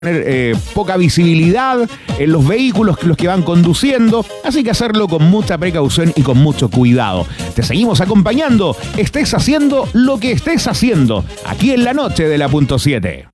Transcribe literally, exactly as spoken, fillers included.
tener eh, poca visibilidad en los vehículos los que van conduciendo, así que hacerlo con mucha precaución y con mucho cuidado. Te seguimos acompañando, estés haciendo lo que estés haciendo, aquí en la noche de la punto siete.